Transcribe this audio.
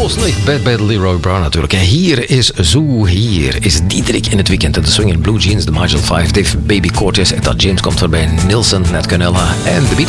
Boslicht, Bad Bad Leroy Brown natuurlijk. En hier is Zoo, hier is Diederik in het weekend. De Swinging Blue Jeans, de Marginal 5, Dave Baby Cortez, Etta James komt voorbij, Nilsson, Nat Canella en de Beatles.